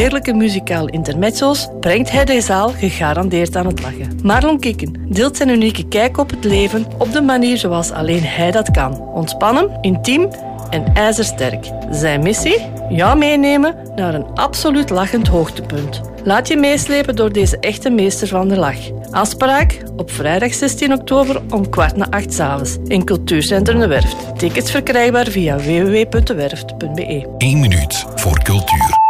heerlijke muzikale intermezzo's brengt hij de zaal gegarandeerd aan het lachen. Marlon Kikken deelt zijn unieke kijk op het leven op de manier zoals alleen hij dat kan. Ontspannen, intiem en ijzersterk. Zijn missie? Jou meenemen naar een absoluut lachend hoogtepunt. Laat je meeslepen door deze echte meester van de lach. Afspraak op vrijdag 16 oktober om 7:15 s'avonds in Cultuurcentrum De Werft. Tickets verkrijgbaar via www.dewerft.be. 1 minuut voor cultuur.